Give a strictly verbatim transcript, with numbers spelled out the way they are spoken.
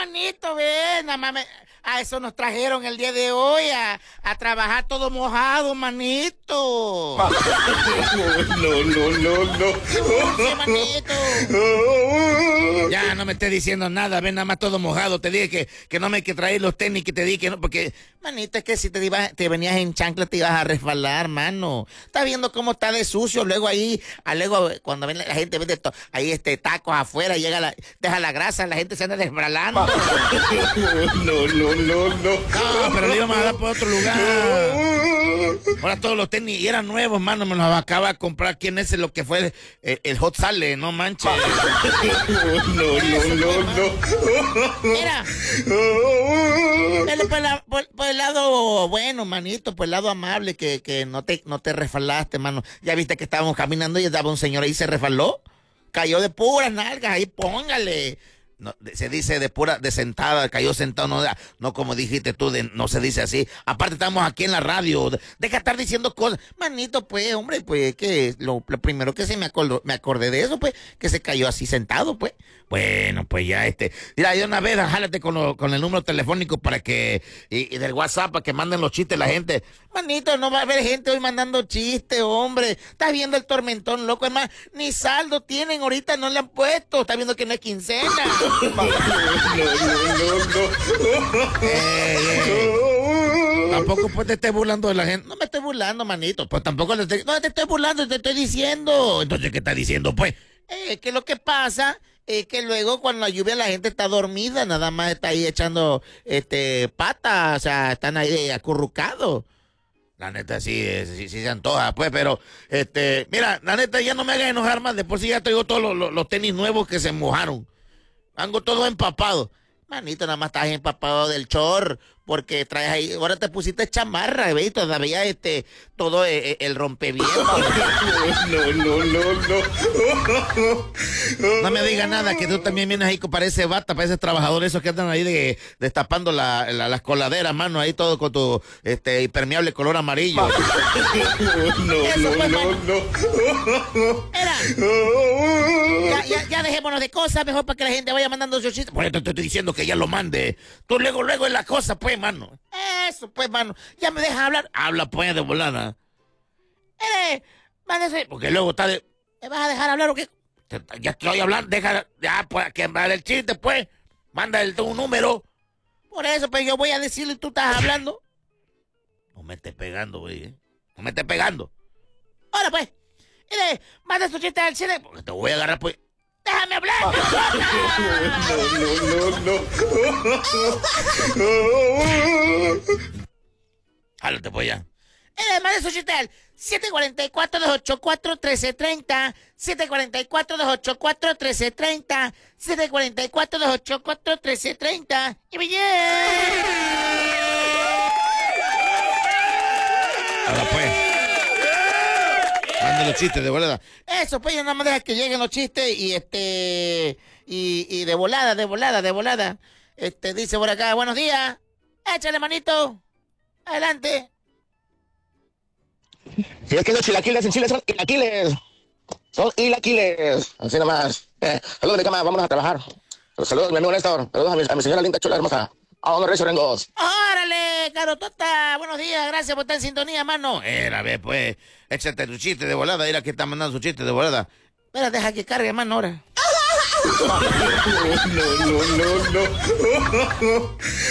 manito, ve, nada más me... A eso nos trajeron el día de hoy, a, a trabajar todo mojado, manito. No, no, no, no. Sí, manito. Ya, no me estés diciendo nada, ven, nada más todo mojado. Te dije que, que no me hay que traer los tenis, que te dije que no, porque, manito, es que si te, ibas, te venías en chancla te ibas a resbalar, mano. Estás viendo cómo está de sucio, luego ahí, a luego cuando ven la gente, ve esto, ahí este tacos afuera, llega la, deja la grasa, la gente se anda desbralando. No, no, no, no. No, pero le íbamos a dar por otro lugar. Ahora todos los tenis eran nuevos, mano, me los acaba de comprar. ¿Quién es lo que fue el, el Hot Sale? No manches. No, no, no, no. Mira. Dale por, la, por, por el lado bueno, manito, por el lado amable, que, que no te, no te resfalaste, mano. Ya viste que estábamos caminando y estaba un señor ahí, se resfaló. Cayó de puras nalgas, ahí póngale. No, se dice de pura, de sentada, cayó sentado, no, no como dijiste tú, de, no se dice así. Aparte estamos aquí en la radio, deja estar diciendo cosas. Manito, pues, hombre, pues, que lo, lo primero que se me acordó, me acordé de eso, pues, que se cayó así sentado, pues. Bueno, pues ya este, mira, de una vez, jálate con, lo, con el número telefónico para que, y, y del WhatsApp para que manden los chistes la gente. Manito, no va a haber gente hoy mandando chistes, hombre. Estás viendo el tormentón, loco, es más, ni saldo tienen ahorita, no le han puesto. Estás viendo que no es quincena. No, no, no. Ey, ey. Tampoco pues te estés burlando de la gente. No me estoy burlando, manito. Pues tampoco te estoy... No te estoy burlando, te estoy diciendo. Entonces, ¿qué estás diciendo, pues? Eh, que lo que pasa es que luego cuando la lluvia la gente está dormida, nada más está ahí echando este patas, o sea, están ahí acurrucados. La neta sí, sí, sí se antoja, pues, pero, este, mira, la neta ya no me hagas enojar más, de por sí ya traigo todos los, los, los tenis nuevos que se mojaron. Ando todo empapado. Manito, nada más estás empapado del chor, porque traes ahí, ahora te pusiste chamarra, ¿ves? Todavía este, todo el, el rompeviento. No, no, no, no. No me digas nada, que tú también vienes ahí, parece bata, parece trabajador, esos que andan ahí de, destapando la, la, las coladeras, mano, ahí todo con tu este impermeable color amarillo. No, Eso, no, pues, no, man. no. Era. Ya, ya, ya dejémonos de cosas, mejor para que la gente vaya mandando sus chistes. Pues te estoy diciendo que ya lo mande. Tú luego, luego es la cosa, pues, mano. Eso, pues, mano. Ya me dejas hablar. Habla, pues, de volada. Eh, mándese. Porque luego está de... ¿Me vas a dejar hablar o qué? Te- Ya estoy hablando. Deja, ya, pues, que manda el chiste, pues. Manda el, tu número. Por eso, pues, yo voy a decirle y tú estás hablando. No me estés pegando, güey. ¿eh? No me estés pegando. Ahora, pues. Mire, manda su chiste al cine. Porque te voy a agarrar, pues. ¡Déjame hablar! No, no, no, no. Jálate, pues ya. Eh, manda su chiste al siete cuatro cuatro, dos ocho cuatro, uno tres tres cero. siete cuatro cuatro, dos ocho cuatro, uno tres tres cero. siete cuatro cuatro, dos ocho cuatro, uno tres tres cero. ¡Y me Ahora, pues. Manda los chistes de volada. Eso, pues, yo nada más deja que lleguen los chistes y este. Y, y de volada, de volada, de volada. Este, dice por acá, buenos días. Échale, manito. Adelante. Si es que los chilaquiles en Chile son chilaquiles. Son chilaquiles. Así nomás. Eh, saludos de cama, vámonos a trabajar. Saludos, mi amigo Néstor. Saludos a mi, a mi señora linda, chula, hermosa. A donde Recio Rengos. ¡Órale, Carotota! Buenos días, gracias por estar en sintonía, mano. Era, ve, pues, échate tu chiste de volada. Mira que está mandando su chiste de volada. Espera, deja que cargue, mano, ahora. No, no, no, no.